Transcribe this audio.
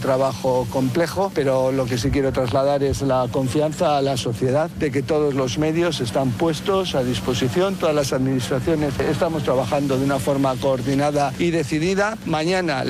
trabajo complejo, pero lo que sí quiero trasladar es la confianza a la sociedad de que todos los medios están puestos a disposición, todas las administraciones estamos trabajando de una forma coordinada y decidida. Mañana